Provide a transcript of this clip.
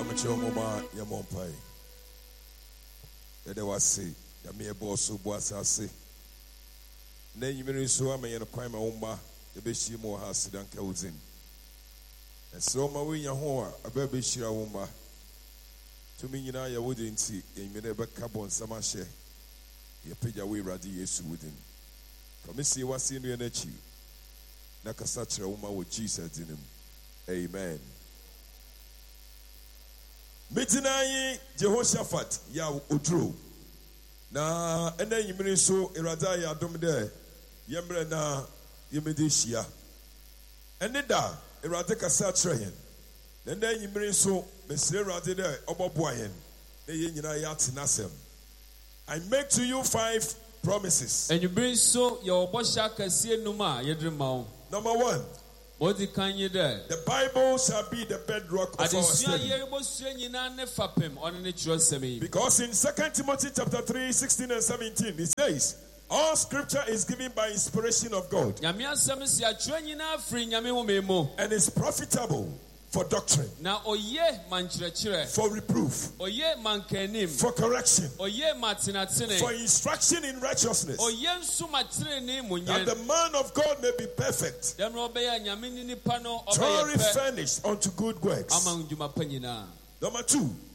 Machomoma Yamompai. There was say, Yamia Bosso Boasase. Then you may so I may in a crime omba, the Beshimo has Sidan Kauzin. And so my way Yahoa, a baby Shira Womba. To me, you know, you wouldn't see, and you never carbon Samashe. You pay your way radi Yesu within. Come see what's in your nature. Nakasatra Uma with Jesus in him. Amen. Mitinai Jehoshaphat ya udro. Na ene yimiri so irada ya dom de yemre na yemedeshia. Ene da irada kasa trehen. Ene yimiri so mesre irada de oboboa yen. Ne ye nyina ya tenasem. I make to you 5 promises. And you bring so your boshaka see numa yedrimao. Number 1. The Bible shall be the bedrock of our study. Because in 2 Timothy chapter 3, 16 and 17, it says, all scripture is given by inspiration of God and is profitable for doctrine, for reproof, for correction, for instruction in righteousness, that the man of God may be perfect, thoroughly furnished unto good works. Number 2,